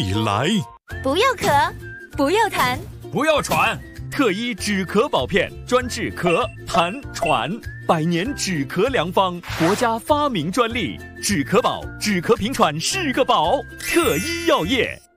以来。 不要咳，不要痰， 不要喘。 特医止咳宝片，专治咳、痰、喘，100年止咳良方，国家发明专利。止咳宝，止咳平喘是个宝。特医药业。